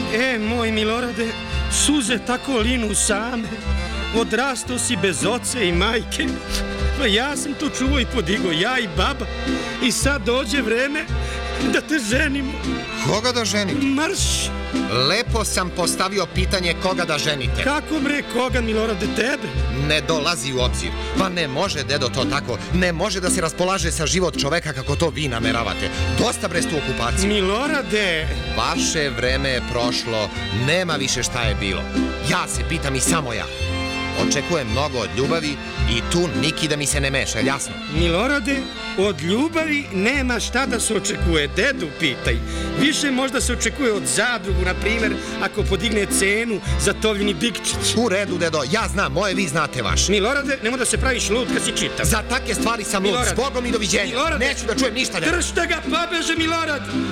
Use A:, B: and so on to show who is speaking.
A: Moj Milorade, suze tako linu same. Odrastao si bez oca i majke. Pa ja sam to čuo i podigo, ja i baba. I sad dođe vreme da te ženimo.
B: Koga da ženite?
A: Marš!
B: Lepo sam postavio pitanje koga da ženite.
A: Kako bre, koga, Milorade, tebe?
B: Ne dolazi u obzir. Pa ne može, dedo, to tako. Ne može da se raspolaže sa život čoveka kako to vi nameravate. Dosta bre s tu okupaciju.
A: Milorade!
B: Vaše vreme je prošlo. Nema više šta je bilo. Ja se pitam i samo ja. Očekujem mnogo od ljubavi i tu Niki da mi se ne meša, jasno?
A: Milorade, od ljubavi nema šta da se očekuje. Dedu pitaj. Više možda se očekuje od zadrugu, na primjer, ako podigne cenu za tovljeni bikčić.
B: U redu, dedo, ja znam moje, vi znate vaš.
A: Milorade, nemoj da se praviš lud kad si čitav.
B: Za takve stvari sam lud. S Bogom i doviđenja.
A: Milorade,
B: neću da čujem ništa, dedo.
A: Držte ga, pobeže, Milorad!